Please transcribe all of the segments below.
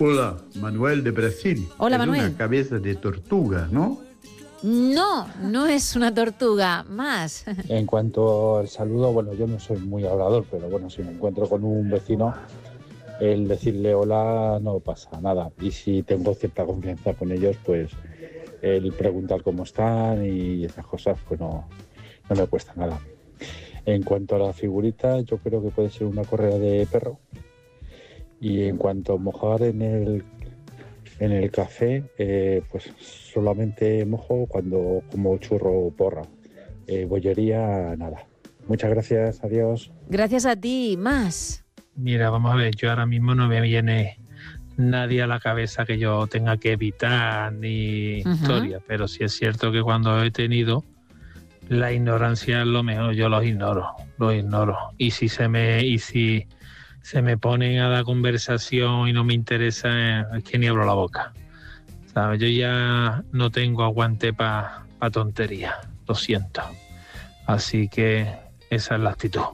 Hola, Manuel de Brasil. Hola, es Manuel. Una cabeza de tortuga, ¿no? No, no es una tortuga, más. En cuanto al saludo, bueno, yo no soy muy hablador, pero bueno, si me encuentro con un vecino, el decirle hola no pasa nada. Y si tengo cierta confianza con ellos, pues el preguntar cómo están y esas cosas, pues no me cuesta nada. En cuanto a la figurita, yo creo que puede ser una correa de perro. Y en cuanto a mojar en el café, pues solamente mojo cuando como churro o porra. Bollería, nada. Muchas gracias, adiós. Gracias a ti, más. Mira, vamos a ver, yo ahora mismo no me viene nadie a la cabeza que yo tenga que evitar ni historia, pero sí es cierto que cuando he tenido la ignorancia es lo mejor, yo los ignoro. Y si se me ponen a la conversación y no me interesa, es que ni abro la boca. ¿Sabes? Yo ya no tengo aguante para tontería, lo siento. Así que esa es la actitud.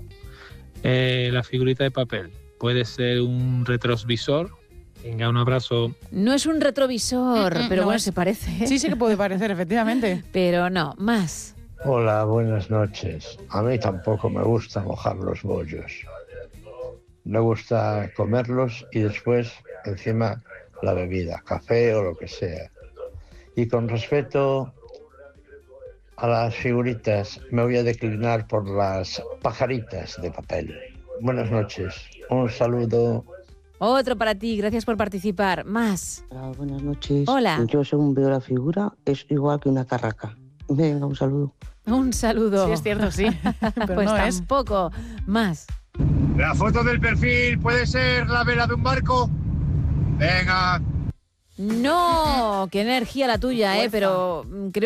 La figurita de papel puede ser un retrovisor. Venga, un abrazo. No es un retrovisor, pero no bueno, es. se parece. Sí, sí que puede parecer, efectivamente. Pero no, más. Hola, buenas noches. A mí tampoco me gusta mojar los bollos. Me gusta comerlos y después, encima, la bebida, café o lo que sea. Y con respecto a las figuritas, me voy a declinar por las pajaritas de papel. Buenas noches. Un saludo. Otro para ti, gracias por participar. Más. Hola, buenas noches. Hola. Yo, según veo la figura, es igual que una carraca. Venga, un saludo. Un saludo. Sí, es cierto, sí. Pero pues no es. tampoco. Más. La foto del perfil puede ser la vela de un barco. Venga. No, qué energía la tuya, pero creo